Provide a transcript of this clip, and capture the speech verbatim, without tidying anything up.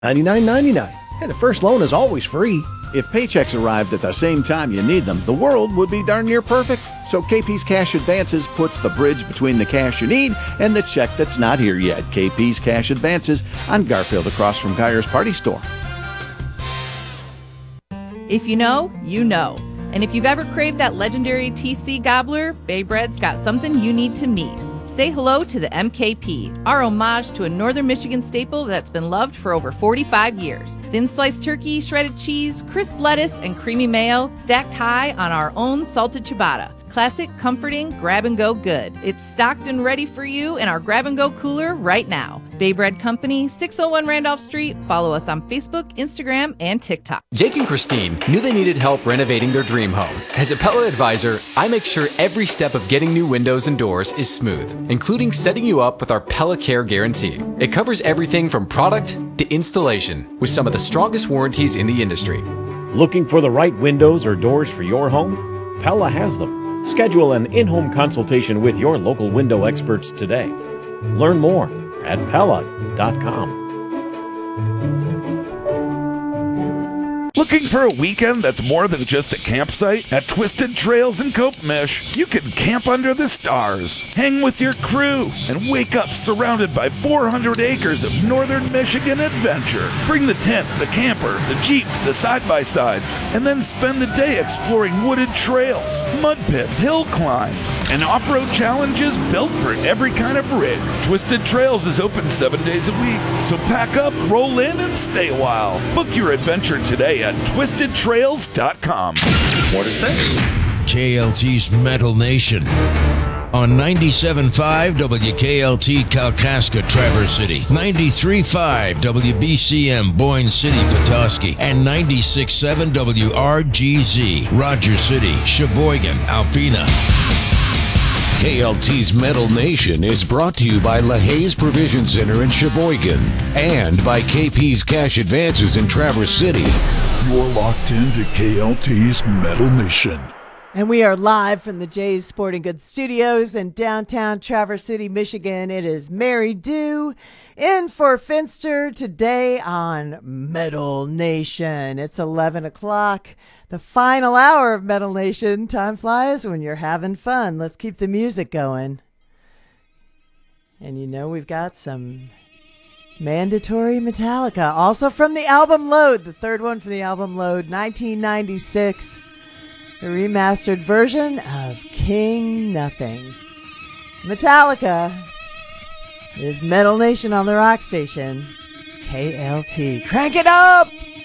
ninety-nine ninety-nine. And the first loan is always free. If paychecks arrived at the same time you need them, the world would be darn near perfect. So K P's Cash Advances puts the bridge between the cash you need and the check that's not here yet. K P's Cash Advances on Garfield across from Geyer's Party Store. If you know, you know. And if you've ever craved that legendary T C gobbler, Bay Bread's got something you need to meet. Say hello to the M K P, our homage to a Northern Michigan staple that's been loved for over forty-five years. Thin sliced turkey, shredded cheese, crisp lettuce, and creamy mayo stacked high on our own salted ciabatta. Classic, comforting, grab-and-go good. It's stocked and ready for you in our grab-and-go cooler right now. Bay Bread Company, six oh one Randolph Street. Follow us on Facebook, Instagram, and TikTok. Jake and Christine knew they needed help renovating their dream home. As a Pella advisor, I make sure every step of getting new windows and doors is smooth, including setting you up with our Pella Care Guarantee. It covers everything from product to installation with some of the strongest warranties in the industry. Looking for the right windows or doors for your home? Pella has them. Schedule an in-home consultation with your local window experts today. Learn more at Pella dot com. Looking for a weekend that's more than just a campsite? At Twisted Trails in Copemish, you can camp under the stars, hang with your crew, and wake up surrounded by four hundred acres of northern Michigan adventure. Bring the tent, the camper, the Jeep, the side-by-sides, and then spend the day exploring wooded trails, mud pits, hill climbs, and off-road challenges built for every kind of rig. Twisted Trails is open seven days a week, so pack up, roll in, and stay a while. Book your adventure today at twisted trails dot com. What is this? K L T's Metal Nation on ninety-seven point five W K L T Kalkaska, Traverse City, ninety-three point five W B C M Boyne City, Petoskey, and ninety-six point seven W R G Z Rogers City, Sheboygan, Alpena. K L T's Metal Nation is brought to you by LaHaye's Provision Center in Sheboygan and by K P's Cash Advances in Traverse City. You're locked into K L T's Metal Nation. And we are live from the Jay's Sporting Goods Studios in downtown Traverse City, Michigan. It is Mary Dew in for Finster today on Metal Nation. It's eleven o'clock. The final hour of Metal Nation. Time flies when you're having fun. Let's keep the music going. And you know we've got some mandatory Metallica. Also from the album Load, the third one from the album Load, nineteen ninety-six. The remastered version of King Nothing. Metallica is Metal Nation on the rock station. K L T. Crank it up!